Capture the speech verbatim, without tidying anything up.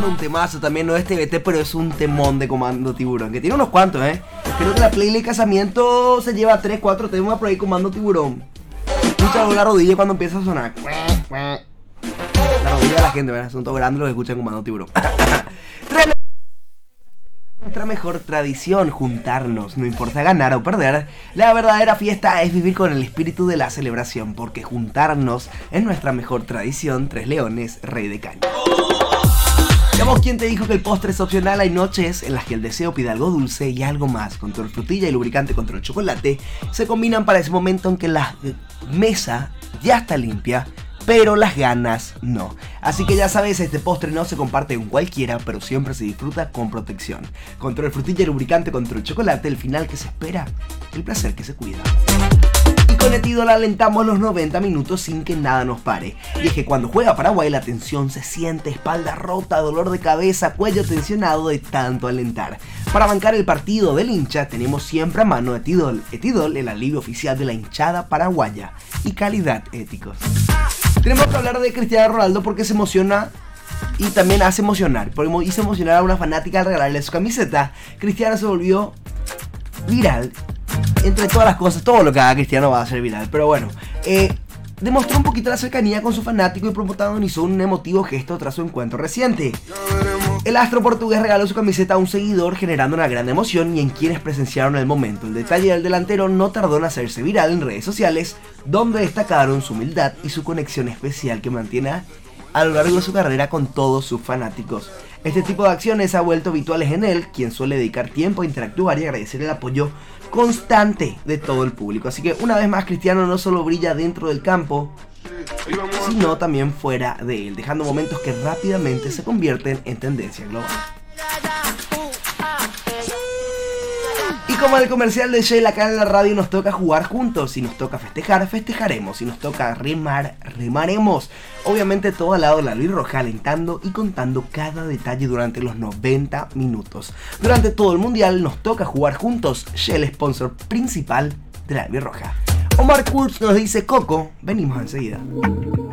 escuchando un temazo también, no es T B T, pero es un temón de Comando Tiburón, que tiene unos cuantos, eh. Creo que la playlist casamiento se lleva tres, cuatro temas por ahí, Comando Tiburón. Escucha la rodilla cuando empieza a sonar. La rodilla de la gente, ¿verdad? Son todos grandes los que escuchan Comando Tiburón. Nuestra mejor tradición, juntarnos, no importa ganar o perder. La verdadera fiesta es vivir con el espíritu de la celebración, porque juntarnos es nuestra mejor tradición. Tres Leones, Rey de Caña. Digamos, ¿quién te dijo que el postre es opcional? Hay noches en las que el deseo pide algo dulce y algo más. Control frutilla y lubricante control chocolate se combinan para ese momento en que la mesa ya está limpia, pero las ganas no. Así que ya sabes, este postre no se comparte con cualquiera, pero siempre se disfruta con protección. Control frutilla y lubricante control chocolate, el final que se espera, el placer que se cuida. Y con Etidol alentamos los noventa minutos sin que nada nos pare. Y es que cuando juega Paraguay la tensión se siente, espalda rota, dolor de cabeza, cuello tensionado de tanto alentar. Para bancar el partido del hincha tenemos siempre a mano Etidol. Etidol, el alivio oficial de la hinchada paraguaya. Y calidad éticos. Tenemos que hablar de Cristiano Ronaldo porque se emociona y también hace emocionar. Porque hizo emocionar a una fanática al regalarle su camiseta. Cristiano se volvió viral. Entre todas las cosas, todo lo que haga Cristiano va a ser viral. Pero bueno, eh, demostró un poquito la cercanía con su fanático y protagonizó un emotivo gesto tras su encuentro reciente. El astro portugués regaló su camiseta a un seguidor, generando una gran emoción y en quienes presenciaron el momento. El detalle del delantero no tardó en hacerse viral en redes sociales, donde destacaron su humildad y su conexión especial que mantiene a lo largo de su carrera con todos sus fanáticos. Este tipo de acciones ha vuelto habituales en él, quien suele dedicar tiempo a interactuar y agradecer el apoyo constante de todo el público. Así que una vez más, Cristiano no solo brilla dentro del campo, sino también fuera de él, dejando momentos que rápidamente se convierten en tendencia global. Y como en el comercial de Shell, acá en la radio nos toca jugar juntos. Si nos toca festejar, festejaremos. Si nos toca remar, remaremos. Obviamente todo al lado de la albirroja, alentando y contando cada detalle durante los noventa minutos. Durante todo el mundial nos toca jugar juntos. Shell, sponsor principal de la albirroja. Omar Kurz nos dice: Coco, venimos enseguida.